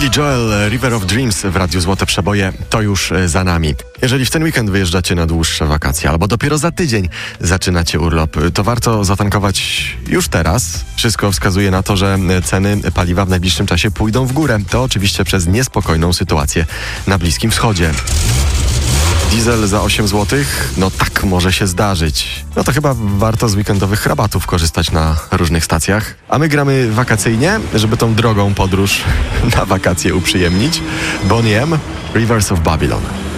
Billy Joel, River of Dreams w Radiu Złote Przeboje to już za nami. Jeżeli w ten weekend wyjeżdżacie na dłuższe wakacje albo dopiero za tydzień zaczynacie urlop, to warto zatankować już teraz. Wszystko wskazuje na to, że ceny paliwa w najbliższym czasie pójdą w górę. To oczywiście przez niespokojną sytuację na Bliskim Wschodzie. Diesel za 8 zł? No tak może się zdarzyć. No to chyba warto z weekendowych rabatów korzystać na różnych stacjach. A my gramy wakacyjnie, żeby tą drogą podróż na wakacje uprzyjemnić. Boney M, Rivers of Babylon.